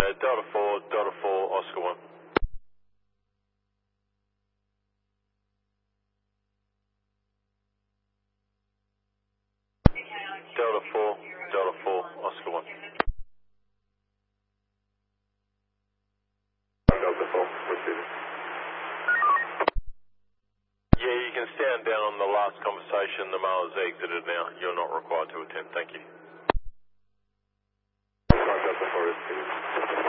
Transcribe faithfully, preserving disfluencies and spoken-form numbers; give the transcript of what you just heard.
Uh, Delta four, Delta four, Oscar one. Delta four, Delta four, Oscar one. Delta four, receiving. Yeah, you can stand down on the last conversation. The mail has exited now. You're not required to attend. Thank you.